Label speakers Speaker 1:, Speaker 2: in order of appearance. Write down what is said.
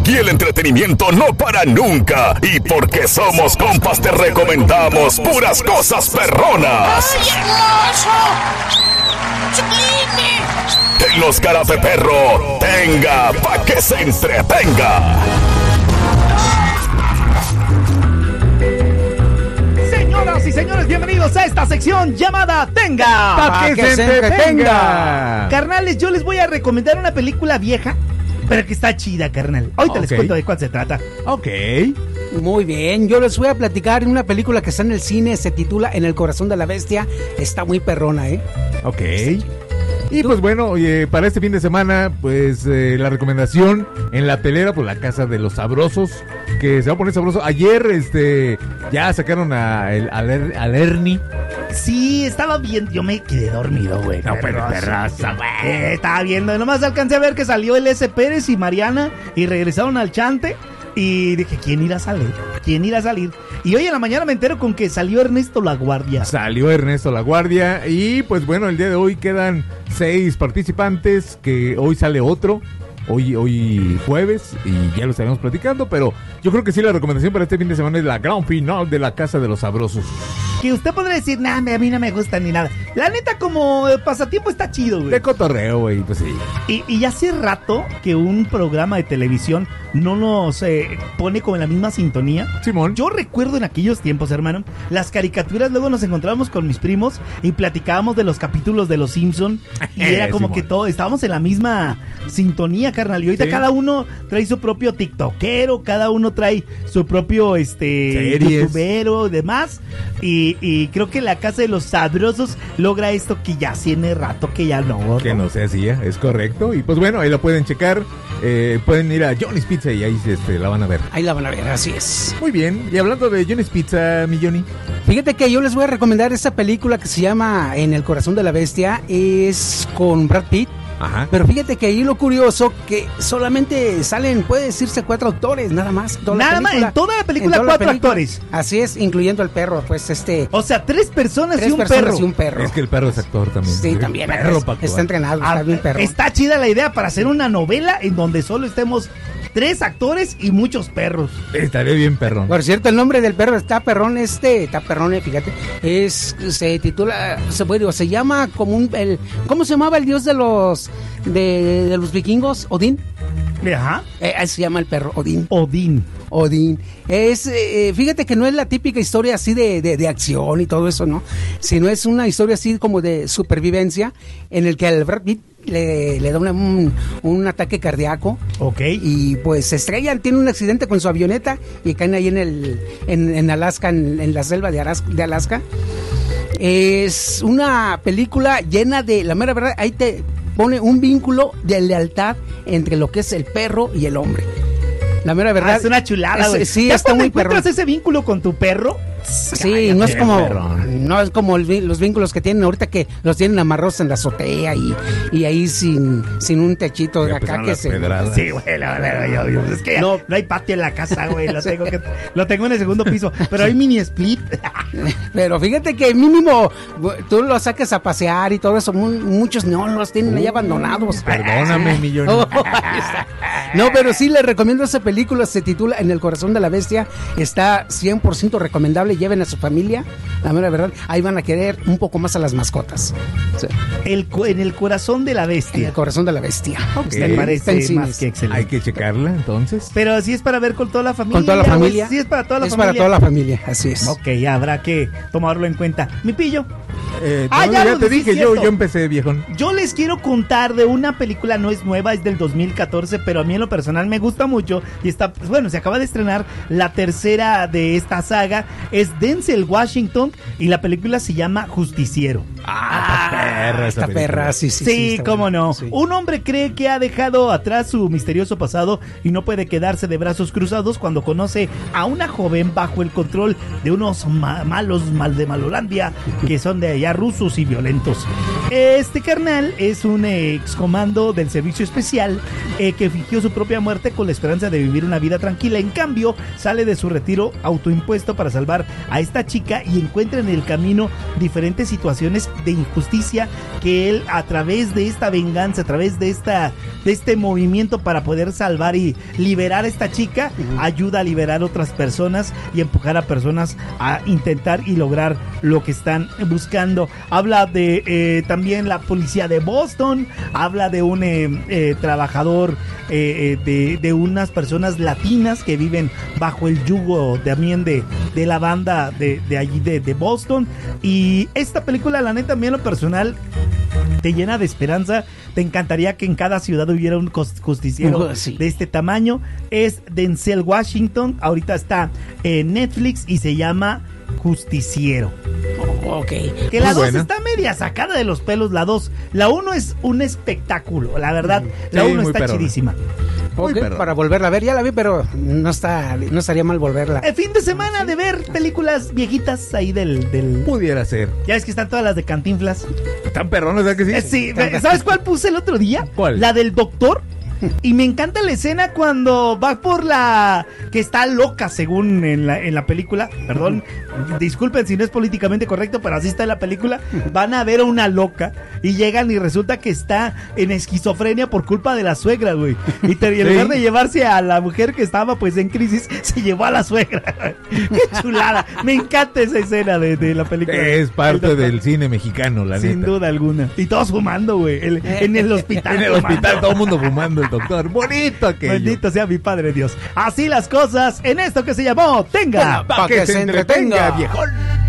Speaker 1: Aquí el entretenimiento no para nunca. Y porque somos compas te recomendamos puras cosas perronas.
Speaker 2: ¡Ay, hermoso! ¡Sublime!
Speaker 1: En los caras de perro, tenga pa' que se entretenga.
Speaker 3: Señoras y señores, bienvenidos a esta sección llamada Tenga
Speaker 4: Pa' que se entretenga.
Speaker 3: Carnales, yo les voy a recomendar una película vieja, pero que está chida, carnal. Ahorita les cuento de cuál se trata.
Speaker 4: Ok.
Speaker 5: Muy bien, yo les voy a platicar de una película que está en el cine, se titula En el corazón de la bestia. Está muy perrona, ¿eh?
Speaker 4: Ok. Y pues bueno, para este fin de semana, pues la recomendación en la telera, pues La Casa de los Sabrosos, que se va a poner sabroso. Ayer, ya sacaron al Ernie.
Speaker 3: Sí, estaba bien, yo me quedé dormido, güey.
Speaker 4: No, pero perraza, güey.
Speaker 3: Estaba viendo, nomás alcancé a ver que salió el S. Pérez y Mariana y regresaron al chante. Y dije, ¿quién irá a salir? ¿Quién irá a salir? Y hoy en la mañana me entero con que salió Ernesto Laguardia.
Speaker 4: Salió Ernesto Laguardia. Y pues bueno, el día de hoy quedan 6 participantes, que hoy sale otro. Hoy jueves, y ya lo estaremos platicando, pero yo creo que sí, la recomendación para este fin de semana es la gran final de La Casa de los Sabrosos.
Speaker 3: Que usted podrá decir, nah, a mí no me gusta ni nada. La neta, como pasatiempo está chido, güey.
Speaker 4: De cotorreo, güey, pues sí.
Speaker 3: Y hace rato que un programa de televisión no nos pone como en la misma sintonía.
Speaker 4: Simón.
Speaker 3: Yo recuerdo en aquellos tiempos, hermano, las caricaturas, luego nos encontrábamos con mis primos y platicábamos de los capítulos de Los Simpson y era como
Speaker 4: Simón.
Speaker 3: que todo, estábamos en la misma sintonía, carnal. Y ahorita
Speaker 4: Sí.
Speaker 3: cada uno trae su propio tiktokero, cada uno trae su propio
Speaker 4: Series.
Speaker 3: youtubero y demás. Y creo que La Casa de los Sabrosos logra esto que ya tiene rato que ya no.
Speaker 4: Que no se hacía, es correcto. Y pues bueno, ahí lo pueden checar. Pueden ir a Johnny's Pizza y ahí la van a ver.
Speaker 5: Ahí la van a ver, así es.
Speaker 4: Muy bien. Y hablando de Johnny's Pizza, mi Johnny.
Speaker 5: Fíjate que yo les voy a recomendar esta película que se llama En el corazón de la bestia. Es con Brad Pitt.
Speaker 4: Ajá.
Speaker 5: Pero fíjate que ahí lo curioso que solamente salen, puede decirse 4 actores, nada más.
Speaker 3: Nada más, en toda la película, 4 actores.
Speaker 5: Así es, incluyendo al perro, pues
Speaker 3: O sea, 3 personas,
Speaker 5: 3
Speaker 3: y un
Speaker 5: personas
Speaker 3: perro.
Speaker 5: y un perro.
Speaker 4: Es que el perro es actor también.
Speaker 5: Sí, también.
Speaker 4: Perro,
Speaker 5: es-
Speaker 4: Paco.
Speaker 5: está entrenado, está bien perro.
Speaker 3: Está chida la idea para hacer una novela en donde solo estemos 3 actores y muchos perros.
Speaker 4: Estaré bien perrón.
Speaker 5: Por cierto, el nombre del perro está perrón, está perrón, fíjate. Se titula, se llama como ¿cómo se llamaba el dios de los vikingos? ¿Odín?
Speaker 3: Ajá.
Speaker 5: Se llama el perro, Odín.
Speaker 3: Odín.
Speaker 5: Fíjate que no es la típica historia así de acción y todo eso, ¿no? Sino es una historia así como de supervivencia en el que al Brad Pitt le da un ataque cardíaco.
Speaker 3: Ok.
Speaker 5: Y pues se estrellan, tiene un accidente con su avioneta y caen ahí en Alaska, en la selva de Alaska. Es una película llena de, la mera verdad, ahí te pone un vínculo de lealtad entre lo que es el perro y el hombre. La mera verdad.
Speaker 3: Es una chulada, güey.
Speaker 5: Sí,
Speaker 3: ¿Ya
Speaker 5: está
Speaker 3: cuando
Speaker 5: muy perro.
Speaker 3: encuentras ese vínculo con tu perro?
Speaker 5: Sí, no es como los vínculos que tienen ahorita, que los tienen amarrados en la azotea y ahí sin un techito de acá que se...
Speaker 3: Sí, güey, es que no hay patio en la casa, güey, lo tengo en el segundo piso, pero hay mini split.
Speaker 5: Pero fíjate que mínimo tú lo saques a pasear y todo eso, muchos no los tienen ahí abandonados.
Speaker 4: Perdóname, mi Johnny.
Speaker 5: No, pero sí les recomiendo esa película, se titula En el corazón de la bestia, está 100% recomendable, lleven a su familia, la mera verdad, ahí van a querer un poco más a las mascotas. Sí.
Speaker 3: En el corazón de la bestia.
Speaker 5: En el corazón de la bestia.
Speaker 3: Me parece más que excelente.
Speaker 4: Hay que checarla, entonces.
Speaker 3: Pero si es para ver con toda la familia.
Speaker 5: Con toda la familia.
Speaker 3: Sí, es para toda la
Speaker 5: Es
Speaker 3: familia.
Speaker 5: para toda la familia, así es.
Speaker 3: Ok, habrá que tomarlo en cuenta. Mi pillo.
Speaker 4: Ya te dije, yo empecé, viejón.
Speaker 3: Yo les quiero contar de una película, no es nueva, es del 2014, pero a mí en lo personal me gusta mucho y está, bueno, se acaba de estrenar la tercera de esta saga, es Denzel Washington y la película se llama Justiciero.
Speaker 5: Esta perra, sí.
Speaker 3: Sí,
Speaker 5: está
Speaker 3: cómo
Speaker 5: buena,
Speaker 3: no.
Speaker 5: sí.
Speaker 3: Un hombre cree que ha dejado atrás su misterioso pasado y no puede quedarse de brazos cruzados cuando conoce a una joven bajo el control de unos malos mal de Malolandia que son de allá rusos y violentos. Este carnal es un excomando del servicio especial que fingió su propia muerte con la esperanza de vivir una vida tranquila. En cambio, sale de su retiro autoimpuesto para salvar a esta chica y encuentra en el camino diferentes situaciones de injusticia que él, a través de esta venganza, a través de este movimiento para poder salvar y liberar a esta chica, ayuda a liberar otras personas y empujar a personas a intentar y lograr lo que están buscando. Habla de también la policía de Boston, habla de un trabajador de unas personas latinas que viven bajo el yugo también de la banda de allí de Boston. Y esta película, la neta, a mí en lo personal te llena de esperanza. Te encantaría que en cada ciudad hubiera un justiciero de este tamaño. Es Denzel Washington, ahorita está en Netflix y se llama Justiciero.
Speaker 5: Ok.
Speaker 3: Que la 2 está media sacada de los pelos, la 2. La 1 es un espectáculo, la verdad. La 1 está perrona, chidísima.
Speaker 5: Okay, para volverla a ver, ya la vi, pero no estaría mal volverla.
Speaker 3: El fin de semana de ver películas viejitas ahí del...
Speaker 4: Pudiera ser.
Speaker 3: Ya ves que están todas las de Cantinflas.
Speaker 4: ¿Están perronas, verdad que sí?
Speaker 3: Sí, ¿sabes cuál puse el otro día?
Speaker 4: ¿Cuál?
Speaker 3: La del doctor. Y me encanta la escena cuando va por la... que está loca según en la película. Perdón, disculpen si no es políticamente correcto, pero así está en la película. Van a ver a una loca y llegan y resulta que está en esquizofrenia por culpa de la suegra, güey. Y en lugar de llevarse a la mujer que estaba pues en crisis, se llevó a la suegra. ¡Qué chulada! Me encanta esa escena de la película.
Speaker 4: Es parte del cine mexicano, la neta.
Speaker 3: Sin duda alguna. Y todos fumando, güey. En el hospital.
Speaker 4: En el hospital todo el mundo fumando. Doctor, bonito aquello.
Speaker 3: Bendito sea mi padre Dios. Así las cosas en esto que se llamó Tenga
Speaker 5: para que se entretenga,
Speaker 4: viejón.